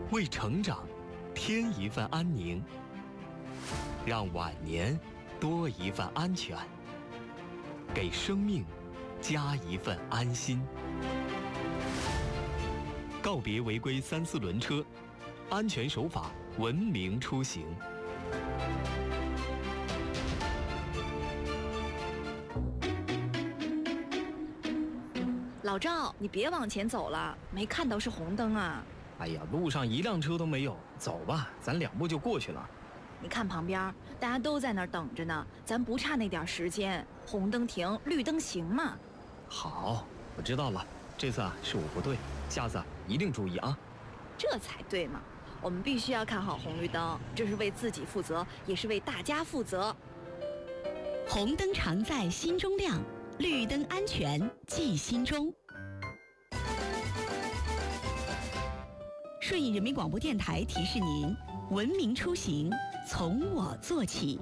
为成长添一份安宁，让晚年多一份安全，给生命加一份安心。告别违规3、4轮车，安全守法，文明出行。 老赵，你别往前走了，没看到是红灯啊！ 哎呀，路上一辆车都没有，走吧，咱2步就过去了。 你看旁边，大家都在那儿等着呢，咱不差那点时间，红灯停，绿灯行嘛。 好，我知道了，这次是我不对，下次一定注意啊。 这才对嘛，我们必须要看好红绿灯，这是为自己负责，也是为大家负责。 红灯常在心中亮，绿灯安全记心中。顺义人民广播电台提示您：文明出行从我做起。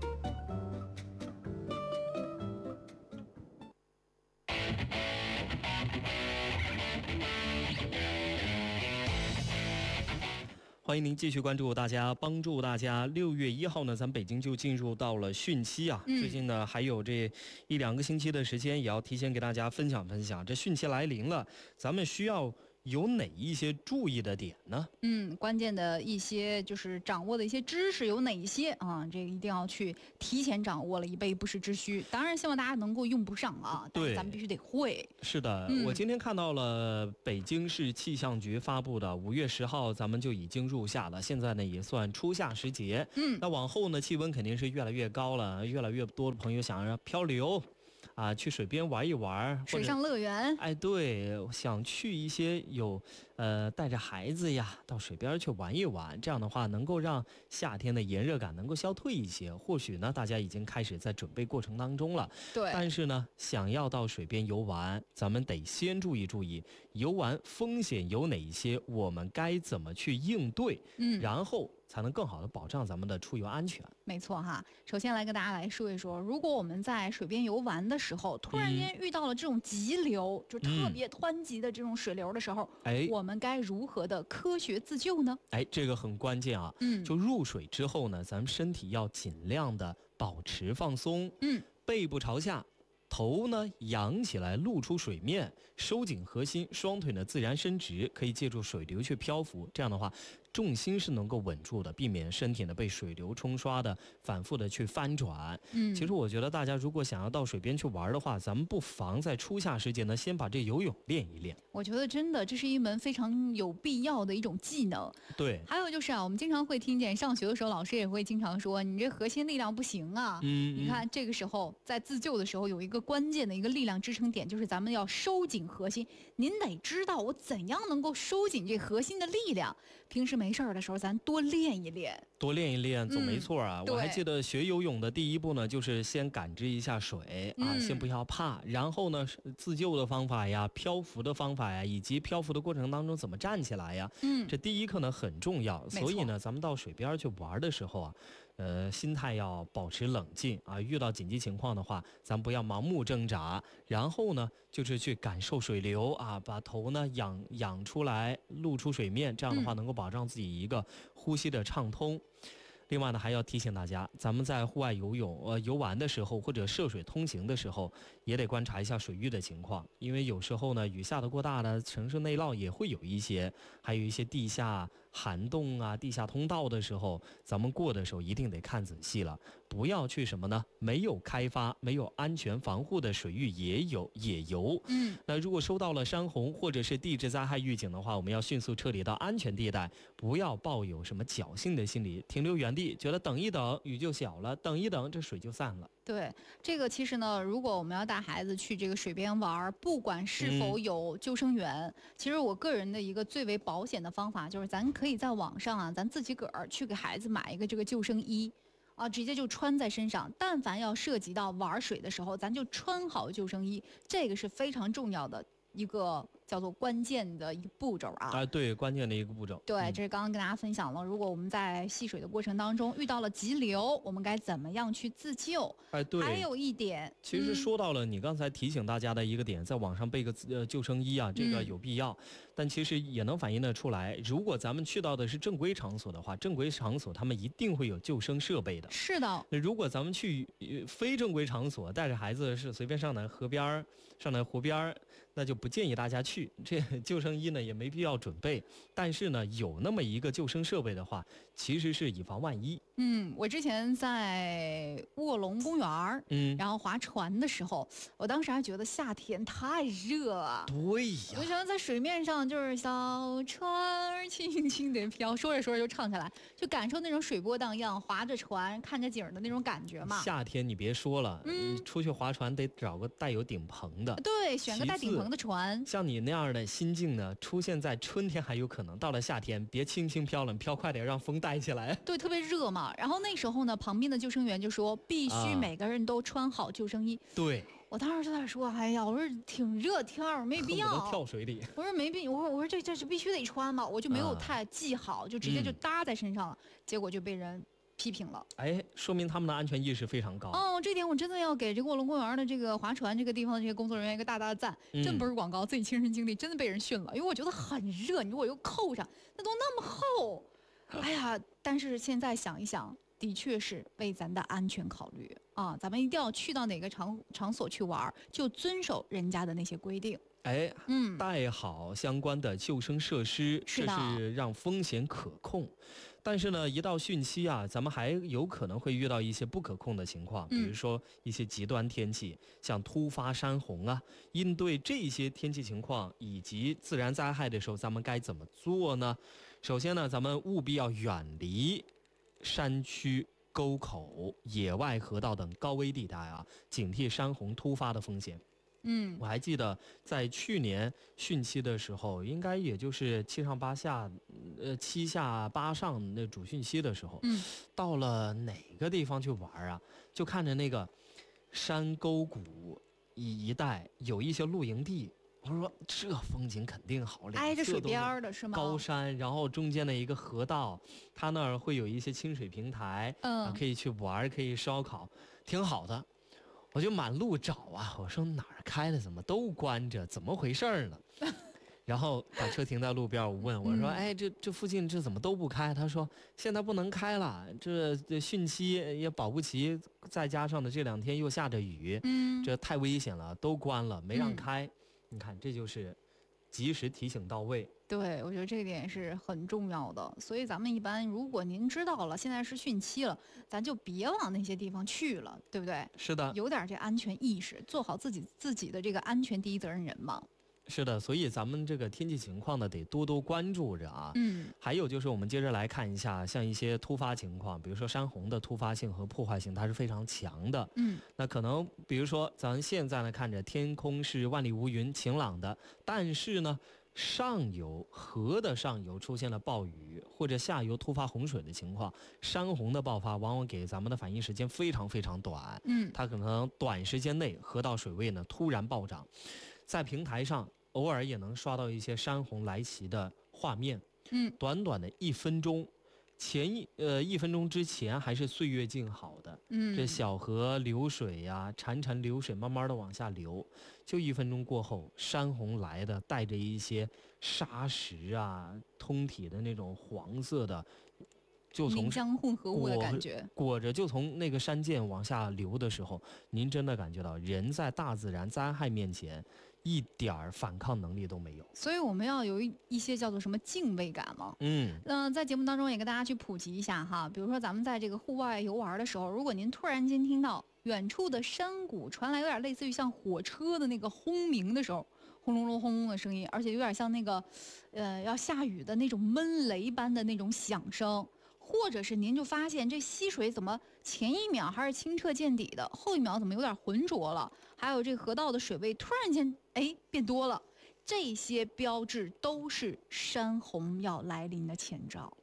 欢迎您继续关注大家，帮助大家。6月1号呢，咱北京就进入到了汛期啊。最近呢，还有这1-2个星期的时间，也要提前给大家分享分享。这汛期来临了，咱们需要有哪一些注意的点呢？ 关键的一些就是掌握的一些知识有哪一些啊？这个一定要去提前掌握了，以备不时之需。当然，希望大家能够用不上啊，但是咱们必须得会。 是的，我今天看到了北京市气象局发布的5月10号，咱们就已经入夏了，现在呢也算初夏时节。那往后呢，气温肯定是越来越高了，越来越多的朋友想要漂流。去水边玩一玩， 水上乐园。 对，想去一些有带着孩子呀到水边去玩一玩，这样的话能够让夏天的炎热感能够消退一些。或许呢，大家已经开始在准备过程当中了。 对， 但是呢，想要到水边游玩，咱们得先注意游玩风险有哪一些，我们该怎么去应对，然后才能更好的保障咱们的出游安全。 没错哈，首先来跟大家来说一说，如果我们在水边游玩的时候，突然间遇到了这种急流，就特别湍急的这种水流的时候，我们该如何的科学自救呢？ 这个很关键啊。就入水之后呢，咱们身体要尽量的保持放松，背部朝下，头呢仰起来露出水面，收紧核心，双腿呢自然伸直，可以借助水流去漂浮。这样的话，重心是能够稳住的，避免身体呢被水流冲刷的反复的去翻转。其实我觉得大家如果想要到水边去玩的话，咱们不妨在初夏时节呢，先把这游泳练一练。 我觉得真的这是一门非常有必要的一种技能。 对， 还有就是我们经常会听见上学的时候，老师也会经常说，你这核心力量不行啊。你看这个时候在自救的时候，有一个关键的一个力量支撑点，就是咱们要收紧核心。您得知道我怎样能够收紧这核心的力量。平时没事的时候，咱多练一练， 总没错啊。我还记得学游泳的第一步呢，就是先感知一下水先不要怕，然后呢自救的方法呀，漂浮的方法呀，以及漂浮的过程当中怎么站起来呀。这第一课呢很重要，所以呢咱们到水边去玩的时候心态要保持冷静遇到紧急情况的话，咱不要盲目挣扎，然后呢就是去感受水流把头呢仰出来，露出水面，这样的话能够保障自己一个呼吸的畅通。另外呢，还要提醒大家，咱们在户外游泳游玩的时候，或者涉水通行的时候，也得观察一下水域的情况，因为有时候呢雨下得过大的城市内涝也会有一些，还有一些地下涵洞地下通道的时候，咱们过的时候一定得看仔细了，不要去什么呢？没有开发、没有安全防护的水域野游。那如果收到了山洪或者是地质灾害预警的话，我们要迅速撤离到安全地带，不要抱有什么侥幸的心理，停留原地，觉得等一等雨就小了，等一等这水就散了。 对，这个其实呢，如果我们要带孩子去这个水边玩，不管是否有救生员，其实我个人的一个最为保险的方法就是，咱可以在网上咱自己个儿去给孩子买一个这个救生衣直接就穿在身上。但凡要涉及到玩水的时候，咱就穿好救生衣，这个是非常重要的一个叫做关键的一个步骤对，关键的一个步骤。 对，这是刚刚跟大家分享了，如果我们在戏水的过程当中遇到了急流，我们该怎么样去自救？ 对， 还有一点， 其实说到了你刚才提醒大家的一个点，在网上备个救生衣这个有必要。 但其实也能反映得出来，如果咱们去到的是正规场所的话，正规场所他们一定会有救生设备的。 是的。 那如果咱们去非正规场所，带着孩子是随便上哪河边儿、上哪湖边儿，那就不建议大家去。这救生衣呢也没必要准备，但是呢有那么一个救生设备的话，其实是以防万一。 我之前在卧龙公园然后划船的时候，我当时还觉得夏天太热了。 对呀， 我想在水面上就是小船儿轻轻地飘，说着说着就唱起来，就感受那种水波荡漾、划着船看着景的那种感觉嘛。 夏天你别说了，出去划船得找个带有顶棚的。 对，选个带顶棚的船。 像你那样的心境呢，出现在春天还有可能，到了夏天别轻轻飘了，你飘快点，让风带起来。 对，特别热嘛。然后那时候呢，旁边的救生员就说必须每个人都穿好救生衣。 对， 我当时就在说，哎呀，我说挺热天儿，没必要跳水里。 我说没必，我说这是必须得穿嘛，我就没有太记好，就直接就搭在身上了，结果就被人批评了。 哎，说明他们的安全意识非常高。 这点我真的要给这个卧龙公园的这个划船这个地方的这些工作人员一个大大的赞，真不是广告，自己亲身经历，真的被人训了，因为我觉得很热，你说我又扣上，那都那么厚，哎呀，但是现在想一想，的确是为咱的安全考虑啊，咱们一定要去到哪个场所去玩，就遵守人家的那些规定。 哎，带好相关的救生设施，这是让风险可控。但是呢，一到汛期啊，咱们还有可能会遇到一些不可控的情况，比如说一些极端天气，像突发山洪啊。应对这些天气情况以及自然灾害的时候，咱们该怎么做呢？首先呢，咱们务必要远离山区、沟口、野外河道等高危地带啊，警惕山洪突发的风险。我还记得在去年汛期的时候，应该也就是7上8下，7下8上那主汛期的时候，到了哪个地方去玩啊？就看着那个山沟谷一带有一些露营地，我说这风景肯定好， 挨着水边的是吗？ 高山，然后中间的一个河道，它那儿会有一些清水平台，可以去玩，可以烧烤，挺好的。我就满路找啊，我说哪儿开的，怎么都关着，怎么回事呢？然后把车停在路边，我问我说：“哎，这附近这怎么都不开？”他说：“现在不能开了，这汛期也保不齐，再加上的这2天又下着雨，这太危险了，都关了，没让开。你看，这就是及时提醒到位。 对，我觉得这一点是很重要的。所以咱们一般，如果您知道了现在是汛期了，咱就别往那些地方去了，对不对？ 是的， 有点这安全意识，做好自己的这个安全第一责任人嘛。 是的，所以咱们这个天气情况呢，得多多关注着啊。还有就是我们接着来看一下，像一些突发情况，比如说山洪的突发性和破坏性，它是非常强的。那可能比如说咱现在呢看着天空是万里无云、晴朗的，但是呢，上游河的上游出现了暴雨或者下游突发洪水的情况，山洪的爆发往往给咱们的反应时间非常非常短。它可能短时间内河道水位呢突然暴涨。在平台上偶尔也能刷到一些山洪来袭的画面，短短的1分钟，1分钟之前还是岁月静好的，这小河流水呀，潺潺流水慢慢的往下流，就1分钟过后，山洪来的带着一些沙石啊，通体的那种黄色的，就从岷江混合物的感觉， 裹着就从那个山涧往下流的时候，您真的感觉到人在大自然灾害面前一点儿反抗能力都没有， 所以我们要有一些叫做什么敬畏感嘛。在节目当中也跟大家去普及一下哈，比如说咱们在这个户外游玩的时候，如果您突然间听到远处的山谷传来有点类似于像火车的那个轰鸣的时候，轰隆隆轰隆的声音，而且有点像那个要下雨的那种闷雷般的那种响声，或者是您就发现这溪水怎么前一秒还是清澈见底的，后一秒怎么有点浑浊了，还有这个河道的水位突然间变多了，这些标志都是山洪要来临的前兆。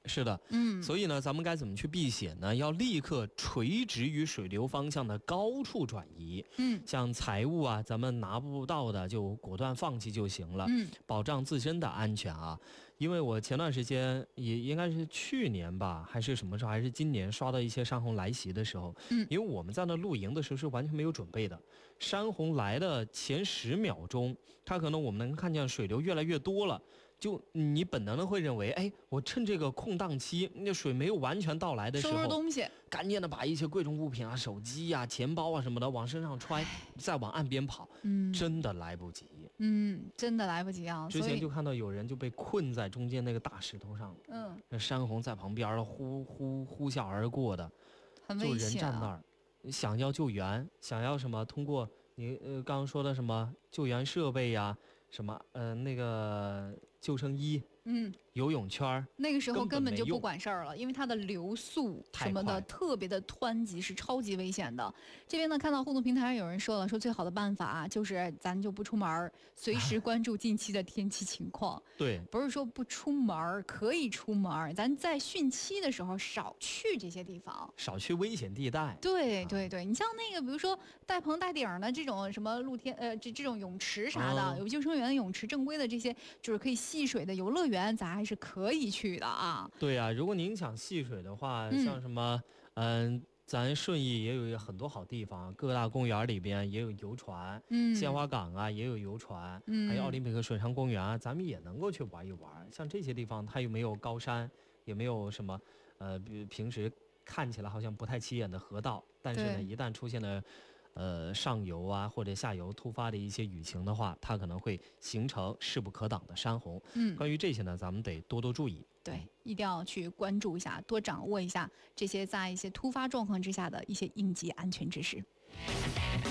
是的，所以呢，咱们该怎么去避险呢？要立刻垂直于水流方向的高处转移。像财物啊，咱们拿不到的就果断放弃就行了。保障自身的安全啊。因为我前段时间也应该是去年吧，还是什么时候，还是今年刷到一些山洪来袭的时候，因为我们在那露营的时候是完全没有准备的，山洪来的前10秒钟，它可能我们能看见水流越来越多了。就你本能的会认为，哎，我趁这个空档期，那水没有完全到来的时候， 收拾东西， 赶紧的把一些贵重物品啊、手机啊、钱包啊什么的往身上揣，再往岸边跑，真的来不及。 真的来不及啊！ 之前就看到有人就被困在中间那个大石头上，那山洪在旁边呼啸而过的， 很危险啊， 就人站那儿，想要救援，想要什么，通过你刚刚说的什么救援设备呀，什么那个救生衣，游泳圈， 那个时候根本就不管事儿了，因为它的流速什么的特别的湍急，是超级危险的。这边呢，看到互动平台上有人说了，说最好的办法啊，就是咱就不出门，随时关注近期的天气情况。 对， 不是说不出门，可以出门，咱在汛期的时候少去这些地方， 少去危险地带。 对对对，你像那个比如说带棚带顶的这种什么露天这种泳池啥的，有救生员泳池，正规的这些就是可以戏水的游乐园，咱还是可以去的啊。 对啊，如果您想戏水的话，像什么咱顺义也有很多好地方，各大公园里边也有游船，鲜花港啊也有游船，还有奥林匹克水上公园啊，咱们也能够去玩一玩。像这些地方，它又没有高山，也没有什么平时看起来好像不太起眼的河道，但是呢，一旦出现了上游啊或者下游突发的一些雨情的话，它可能会形成势不可挡的山洪。关于这些呢，咱们得多多注意。 对，一定要去关注一下，多掌握一下这些在一些突发状况之下的一些应急安全知识。